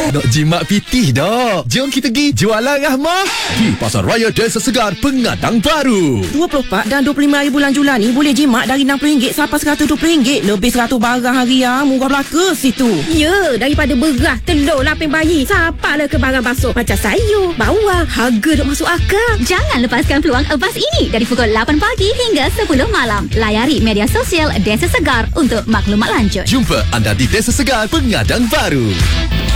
Nak jimat pitih dah. Jom kita pergi jualan Rahmah di Pasar Raya Desa Segar, Pengadang Baru. 24 dan 25 hari bulan Julai ni boleh jimat dari RM60 sampai RM120. Lebih 100 barang harian murah belaka situ. Ya, daripada beras, telur, lapis bayi, sampailah ke barang basuh macam sayur, bawang, harga duk masuk akal. Jangan lepaskan peluang emas ini dari pukul 8 pagi hingga 10 malam. Layari media sosial Desa Segar untuk maklumat lanjut. Jumpa anda di Desa Segar, Pengadang Baru.